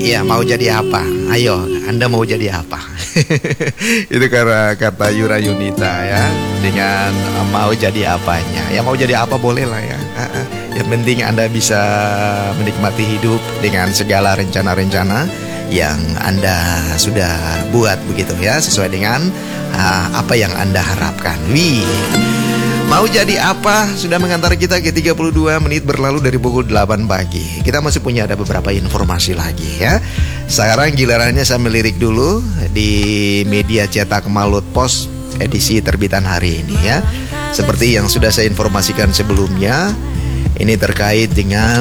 Iya, mau jadi apa? Ayo, Anda mau jadi apa? Itu karena kata Yura Yunita ya. Dengan mau jadi apanya. Ya mau jadi apa boleh lah ya. Yang penting Anda bisa menikmati hidup dengan segala rencana-rencana yang Anda sudah buat begitu ya, sesuai dengan apa yang Anda harapkan. Mau jadi apa? Sudah mengantar kita ke 32 menit berlalu dari pukul 8 pagi. Kita masih punya ada beberapa informasi lagi ya. Sekarang gilirannya saya melirik dulu di media cetak Malut Pos edisi terbitan hari ini ya. Seperti yang sudah saya informasikan sebelumnya, ini terkait dengan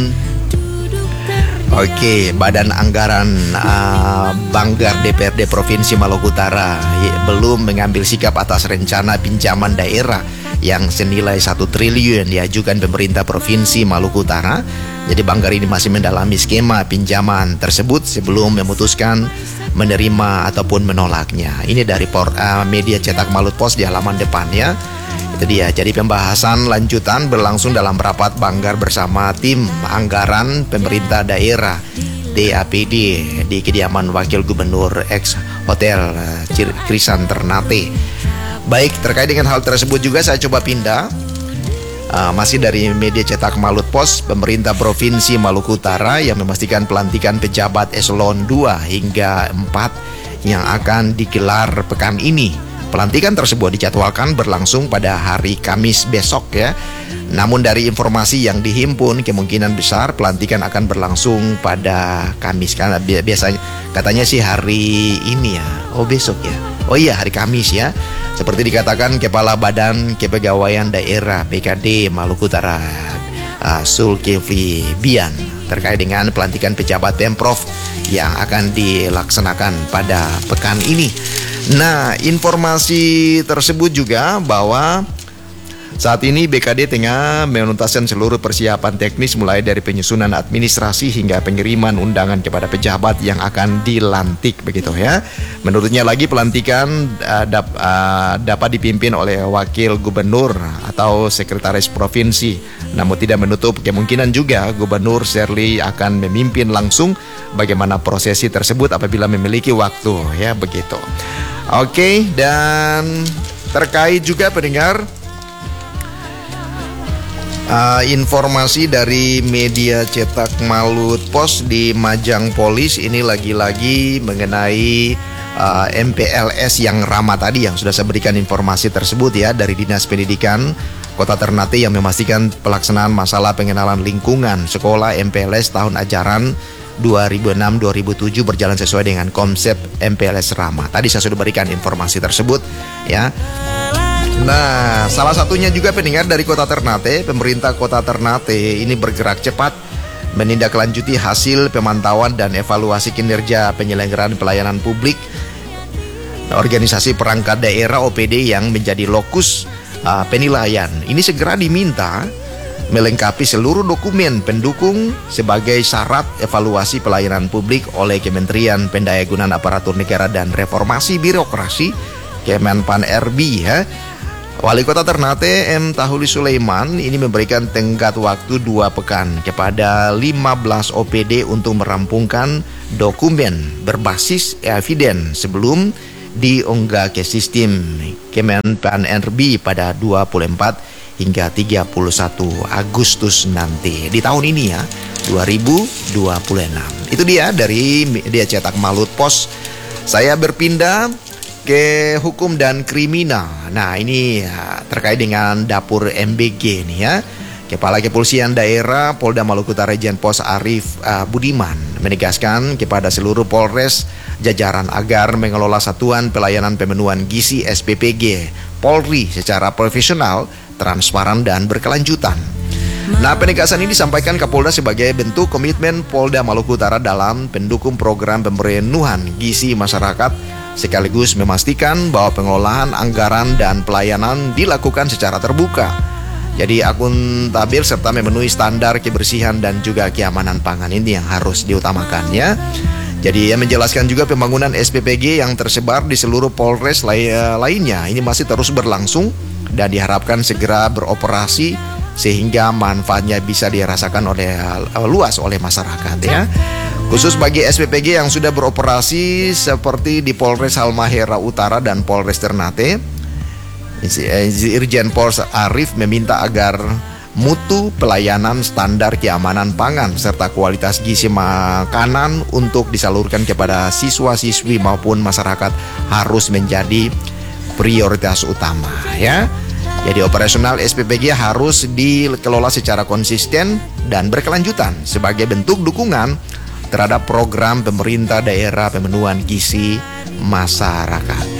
Badan Anggaran Banggar DPRD Provinsi Maluku Utara belum mengambil sikap atas rencana pinjaman daerah yang senilai 1 triliun diajukan pemerintah Provinsi Maluku Utara. Jadi Banggar ini masih mendalami skema pinjaman tersebut sebelum memutuskan menerima ataupun menolaknya. Ini dari media cetak Malut Pos di halaman depannya. Itu dia. Jadi pembahasan lanjutan berlangsung dalam rapat Banggar bersama tim anggaran pemerintah daerah DAPD di kediaman Wakil Gubernur ex Hotel Krisan Ternate. Baik, terkait dengan hal tersebut juga saya coba pindah. Masih dari media cetak Malut Pos, pemerintah Provinsi Maluku Utara yang memastikan pelantikan pejabat eselon 2 hingga 4 yang akan digelar pekan ini. Pelantikan tersebut dijadwalkan berlangsung pada hari Kamis besok ya. Namun dari informasi yang dihimpun, kemungkinan besar pelantikan akan berlangsung pada Kamis. Karena biasanya katanya sih hari ini ya. Oh besok ya. Oh iya, hari Kamis ya. Seperti dikatakan Kepala Badan Kepegawaian Daerah BKD Maluku Utara, Zulkifli Bian, terkait dengan pelantikan pejabat Pemprov yang akan dilaksanakan pada pekan ini. Nah, informasi tersebut juga bahwa saat ini BKD tengah menuntaskan seluruh persiapan teknis mulai dari penyusunan administrasi hingga pengiriman undangan kepada pejabat yang akan dilantik begitu ya. Menurutnya lagi pelantikan dapat dipimpin oleh wakil gubernur atau sekretaris provinsi. Namun tidak menutup kemungkinan juga Gubernur Shirley akan memimpin langsung bagaimana prosesi tersebut apabila memiliki waktu ya begitu. Oke, dan terkait juga pendengar informasi dari media cetak Malut Pos di Majang Polis ini lagi-lagi mengenai MPLS yang ramah tadi yang sudah saya berikan informasi tersebut ya dari Dinas Pendidikan Kota Ternate yang memastikan pelaksanaan masalah pengenalan lingkungan sekolah MPLS tahun ajaran 2006-2007 berjalan sesuai dengan konsep MPLS ramah. Tadi saya sudah berikan informasi tersebut ya. Nah, salah satunya juga pendengar dari Kota Ternate, pemerintah Kota Ternate ini bergerak cepat menindaklanjuti hasil pemantauan dan evaluasi kinerja penyelenggaraan pelayanan publik organisasi perangkat daerah OPD yang menjadi lokus penilaian. Ini segera diminta melengkapi seluruh dokumen pendukung sebagai syarat evaluasi pelayanan publik oleh Kementerian Pendayagunaan Aparatur Negara dan Reformasi Birokrasi Kemenpan RB ya. Wali Kota Ternate M. Tahuli Sulaiman ini memberikan tenggat waktu 2 pekan kepada 15 OPD untuk merampungkan dokumen berbasis eviden sebelum diunggah ke sistem Kemenpan RB pada 24 hingga 31 Agustus nanti di tahun ini ya 2026. Itu dia dari media cetak Malut Pos. Saya berpindah ke hukum dan kriminal. Nah ini terkait dengan dapur MBG nih ya. Kepala Kepolisian Daerah Polda Maluku Utara Irjen Pos Arif Budiman menegaskan kepada seluruh Polres jajaran agar mengelola satuan pelayanan pemenuhan gizi SPPG Polri secara profesional, transparan dan berkelanjutan. Nah, penegasan ini disampaikan Kapolda sebagai bentuk komitmen Polda Maluku Utara dalam pendukung program pemenuhan gizi masyarakat sekaligus memastikan bahwa pengelolaan anggaran dan pelayanan dilakukan secara terbuka. Jadi akuntabel serta memenuhi standar kebersihan dan juga keamanan pangan ini yang harus diutamakan ya. Jadi menjelaskan juga pembangunan SPPG yang tersebar di seluruh Polres lainnya ini masih terus berlangsung dan diharapkan segera beroperasi sehingga manfaatnya bisa dirasakan oleh luas oleh masyarakat ya. Khusus bagi SPPG yang sudah beroperasi seperti di Polres Halmahera Utara dan Polres Ternate, Irjen Pol Arif meminta agar mutu pelayanan, standar keamanan pangan, serta kualitas gizi makanan untuk disalurkan kepada siswa-siswi maupun masyarakat harus menjadi prioritas utama, ya. Jadi operasional SPPG harus dikelola secara konsisten dan berkelanjutan sebagai bentuk dukungan terhadap program pemerintah daerah pemenuhan gizi masyarakat.